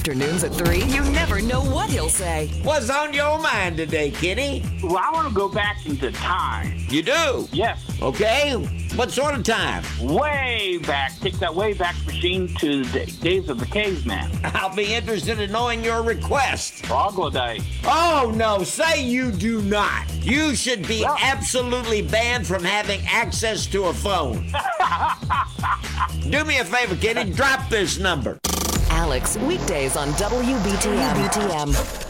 Afternoons at 3, you never know what he'll say. What's on your mind today, Kitty? Well, I want to go back into time. You do? Yes. Okay. What sort of time? Way back. Take that way back machine to the days of the caveman. I'll be interested in knowing your request. Troglodyte. Oh, no. Say you do not. You should be absolutely banned from having access to a phone. Do me a favor, Kitty. Drop this number. Alex, weekdays on WBTM.